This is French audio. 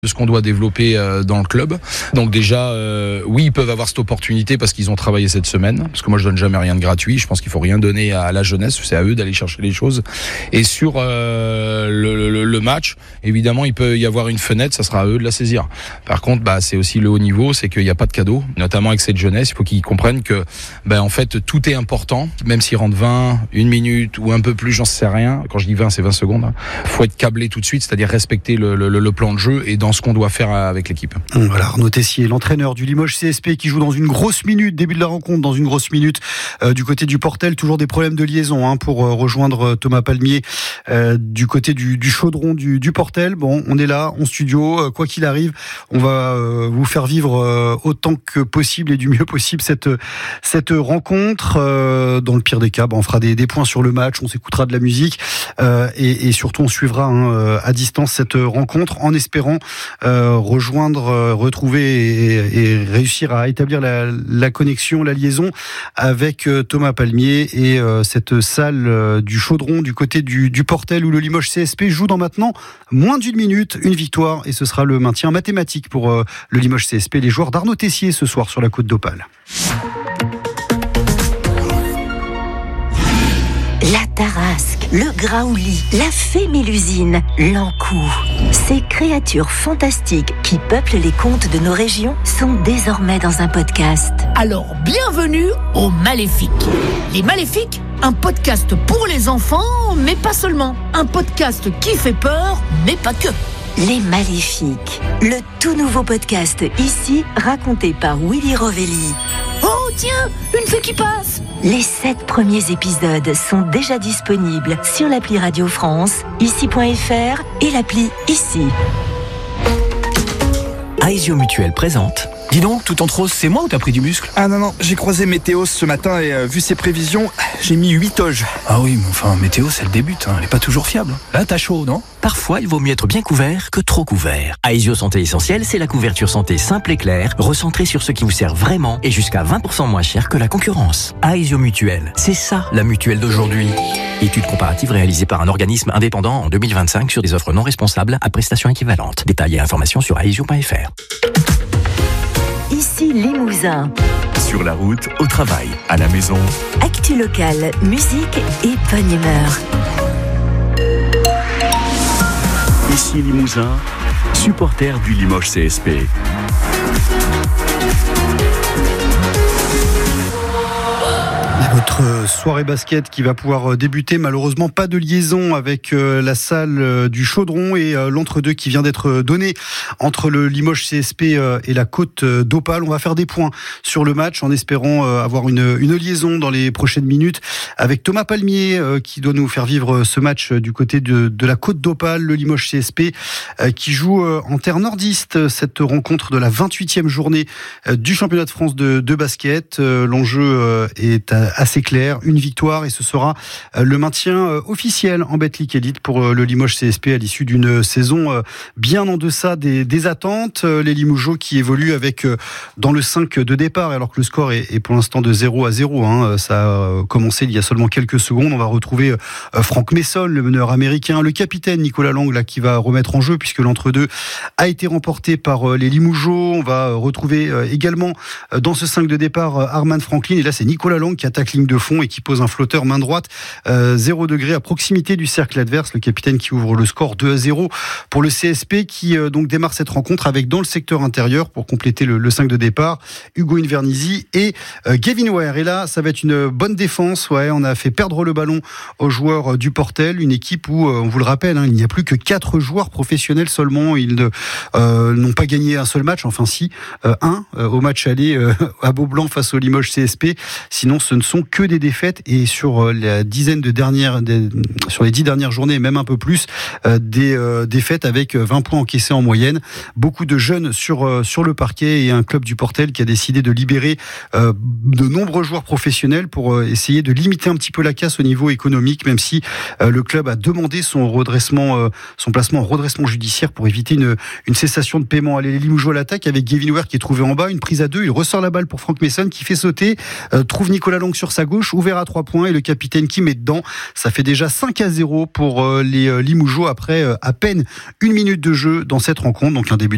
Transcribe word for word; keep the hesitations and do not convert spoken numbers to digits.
de ce qu'on doit développer euh, dans le club. Donc déjà, euh, oui, ils peuvent avoir cette opportunité parce qu'ils ont travaillé cette semaine. Parce que moi, je donne jamais rien de gratuit. Je pense qu'il faut rien donner à la jeunesse. C'est à eux d'aller chercher les choses. Et sur euh, le, le, le match, évidemment, il peut y avoir une fenêtre. Ça sera à eux de la saisir. Par contre, bah, c'est aussi le haut niveau, c'est qu'il n'y a pas de cadeau. Notamment avec cette jeunesse, il faut qu'ils comprennent que, ben, en fait, tout est important. Même s'ils rentrent vingt, une minute ou un peu plus, j'en sais rien. Quand je dis vingt, c'est vingt secondes. Hein. Faut être câblé tout de suite, c'est-à-dire respecter le, le, le plan de jeu et dans ce qu'on doit faire avec l'équipe. Voilà, Arnaud Tessier, l'entraîneur du Limoges C S P qui joue dans une grosse minute, début de la rencontre, dans une grosse minute euh, du côté du Portel. Toujours des problèmes de liaison hein, pour euh, rejoindre Thomas Palmier euh, du côté du, du chaudron du, du Portel. Bon, on est là, en studio, euh, quoi qu'il arrive, on va euh, vous faire vivre euh, autant que possible et du mieux possible cette, cette rencontre. Euh, dans le pire des cas, bah, on fera des, des points sur le match, on s'écoutera de la musique euh, et, et surtout on suivra hein, à distance cette rencontre en espérant euh, rejoindre, euh, retrouver et, et réussir à établir la, la connexion, la liaison avec euh, Thomas Palmier et euh, cette salle euh, du Chaudron du côté du, du Portel où le Limoges C S P joue dans maintenant moins d'une minute, une victoire et ce sera le maintien mathématique pour euh, le Limoges C S P, les joueurs d'Arnaud Tessier ce soir sur la côte d'Opale. La Tarasque, le Graouli, la fée Mélusine, l'Ankou. Ces créatures fantastiques qui peuplent les contes de nos régions sont désormais dans un podcast. Alors, bienvenue aux Maléfiques. Les Maléfiques, un podcast pour les enfants, mais pas seulement. Un podcast qui fait peur, mais pas que. Les Maléfiques, le tout nouveau podcast ici, raconté par Willy Rovelli. Oh tiens, une fée qui passe. Les sept premiers épisodes sont déjà disponibles sur l'appli Radio France, ici point f r et l'appli Ici. Aesio Mutuelle présente. Dis donc, tout en rose, c'est moi ou t'as pris du muscle? Ah non, non, j'ai croisé Météos ce matin et euh, vu ses prévisions, j'ai mis huit toges. Ah oui, mais enfin, Météos, elle débute, hein, elle est pas toujours fiable. Là, t'as chaud, non? Parfois, il vaut mieux être bien couvert que trop couvert. Aesio Santé Essentielle, c'est la couverture santé simple et claire, recentrée sur ce qui vous sert vraiment et jusqu'à vingt pour cent moins cher que la concurrence. Aesio Mutuelle, c'est ça, la mutuelle d'aujourd'hui. Étude comparative réalisée par un organisme indépendant en deux mille vingt-cinq sur des offres non responsables à prestations équivalentes. Détails et informations sur aesio point f r. Ici Limousin. Sur la route, au travail, à la maison. Actu locale, musique et bonne humeur. Ici Limousin, supporter du Limoges C S P. Notre soirée basket qui va pouvoir débuter, malheureusement pas de liaison avec la salle du Chaudron et l'entre-deux qui vient d'être donné entre le Limoges C S P et la côte d'Opale. On va faire des points sur le match en espérant avoir une, une liaison dans les prochaines minutes avec Thomas Palmier qui doit nous faire vivre ce match du côté de, de la côte d'Opale, le Limoges C S P qui joue en terre nordiste cette rencontre de la vingt-huitième journée du championnat de France de, de basket. L'enjeu est assez clair, une victoire et ce sera le maintien officiel en Betclic Elite pour le Limoges C S P à l'issue d'une saison bien en deçà des, des attentes. Les Limougeaux qui évoluent avec dans le cinq de départ alors que le score est, est pour l'instant de zéro à zéro. Hein. Ça a commencé il y a seulement quelques secondes. On va retrouver Franck Messon, le meneur américain, le capitaine Nicolas Lang là, qui va remettre en jeu puisque l'entre-deux a été remporté par les Limougeaux. On va retrouver également dans ce cinq de départ Arman Franklin et là c'est Nicolas Lang qui attaque ligne de fond et qui pose un flotteur main droite euh, zéro degré à proximité du cercle adverse. Le capitaine qui ouvre le score deux à zéro pour le C S P qui euh, donc démarre cette rencontre avec dans le secteur intérieur pour compléter le, le cinq de départ Hugo Invernizzi et euh, Gavin Ware. Et là ça va être une bonne défense. Ouais, on a fait perdre le ballon aux joueurs du Portel, une équipe où euh, on vous le rappelle hein, il n'y a plus que quatre joueurs professionnels seulement. Ils ne, euh, n'ont pas gagné un seul match, enfin si euh, un euh, au match aller euh, à Beaublanc face au Limoges C S P. Sinon ce ne sont que des défaites et sur la dizaine de dernières, des, sur les dix dernières journées, même un peu plus, euh, des euh, défaites avec vingt points encaissés en moyenne. Beaucoup de jeunes sur euh, sur le parquet et un club du Portel qui a décidé de libérer euh, de nombreux joueurs professionnels pour euh, essayer de limiter un petit peu la casse au niveau économique, même si euh, le club a demandé son redressement, euh, son placement en redressement judiciaire pour éviter une une cessation de paiement. Allez, les Limougeaux à l'attaque avec Gavin Ware qui est trouvé en bas, une prise à deux, il ressort la balle pour Franck Messon qui fait sauter, euh, trouve Nicolas Lang sur sa gauche, ouvert à trois points et le capitaine qui met dedans. Ça fait déjà cinq à zéro pour les Limougeaux après à peine une minute de jeu dans cette rencontre. Donc un début